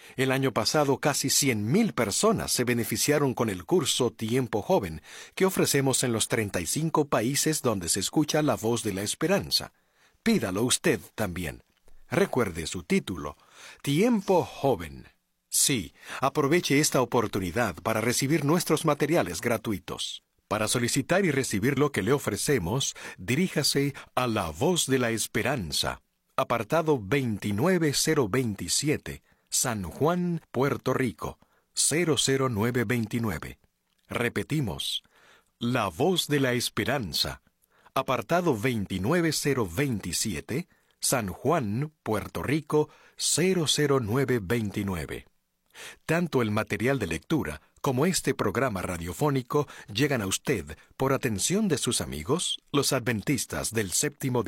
El año pasado casi 100,000 personas se beneficiaron con el curso Tiempo Joven que ofrecemos en los 35 países donde se escucha la voz de la esperanza. Pídalo usted también. Recuerde su título, Tiempo Joven. Sí, aproveche esta oportunidad para recibir nuestros materiales gratuitos. Para solicitar y recibir lo que le ofrecemos, diríjase a La Voz de la Esperanza, apartado 29027, San Juan, Puerto Rico, 00929. Repetimos, La Voz de la Esperanza, apartado 29027, San Juan, Puerto Rico, 00929. Tanto el material de lectura como este programa radiofónico llegan a usted por atención de sus amigos, los adventistas del séptimo